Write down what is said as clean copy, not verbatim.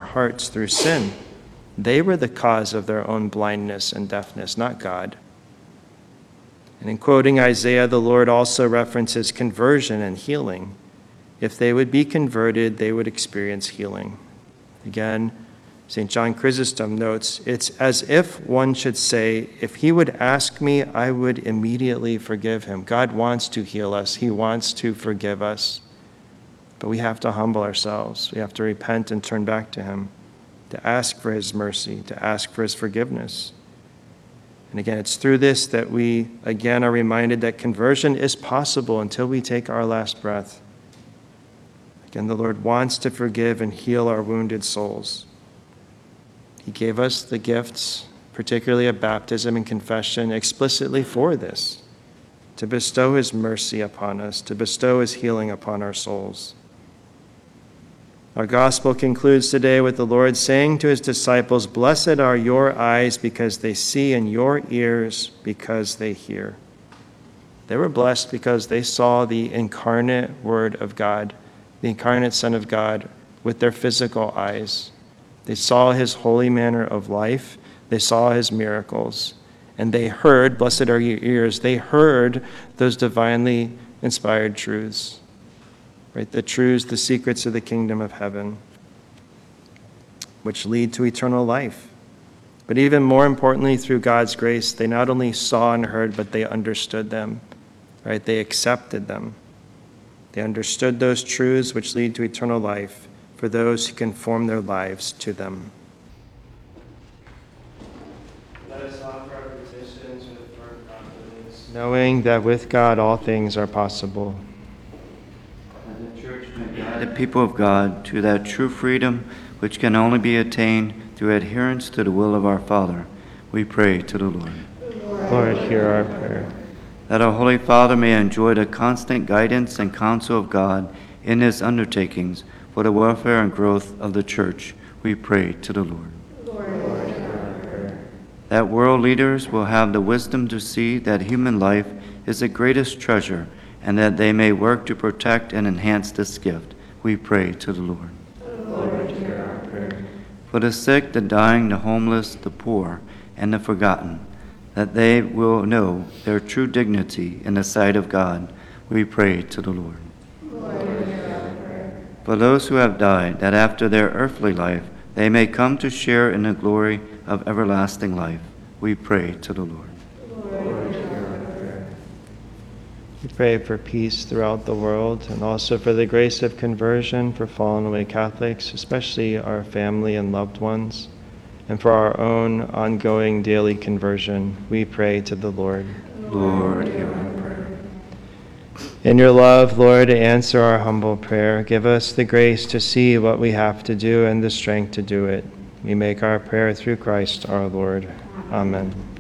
hearts through sin. They were the cause of their own blindness and deafness, not God. And in quoting Isaiah, the Lord also references conversion and healing. If they would be converted, they would experience healing. Again, St. John Chrysostom notes, it's as if one should say, if he would ask me, I would immediately forgive him. God wants to heal us. He wants to forgive us. But we have to humble ourselves. We have to repent and turn back to him, to ask for his mercy, to ask for his forgiveness. And again, it's through this that we, again, are reminded that conversion is possible until we take our last breath. Again, the Lord wants to forgive and heal our wounded souls. He gave us the gifts, particularly of baptism and confession, explicitly for this, to bestow his mercy upon us, to bestow his healing upon our souls. Our gospel concludes today with the Lord saying to his disciples, "Blessed are your eyes because they see, and your ears because they hear." They were blessed because they saw the incarnate Word of God, the incarnate Son of God, with their physical eyes. They saw his holy manner of life. They saw his miracles. And they heard, blessed are your ears, they heard those divinely inspired truths. Right? The truths, the secrets of the kingdom of heaven, which lead to eternal life. But even more importantly, through God's grace, they not only saw and heard, but they understood them. Right? They accepted them. They understood those truths which lead to eternal life for those who conform their lives to them. Let us offer our petitions with firm confidence, knowing that with God all things are possible. The people of God to that true freedom which can only be attained through adherence to the will of our Father, we pray to the Lord. Lord, hear our prayer. That our Holy Father may enjoy the constant guidance and counsel of God in his undertakings for the welfare and growth of the Church, we pray to the Lord. Lord, hear our prayer. That world leaders will have the wisdom to see that human life is the greatest treasure, and that they may work to protect and enhance this gift, we pray to the Lord. Lord, hear our prayer. For the sick, the dying, the homeless, the poor, and the forgotten, that they will know their true dignity in the sight of God, we pray to the Lord. Lord, hear our prayer. For those who have died, that after their earthly life they may come to share in the glory of everlasting life, we pray to the Lord. Lord, hear our prayer. We pray for peace throughout the world and also for the grace of conversion for fallen away Catholics, especially our family and loved ones, and for our own ongoing daily conversion. We pray to the Lord. Lord, hear our prayer. In your love, Lord, answer our humble prayer. Give us the grace to see what we have to do and the strength to do it. We make our prayer through Christ our Lord. Amen.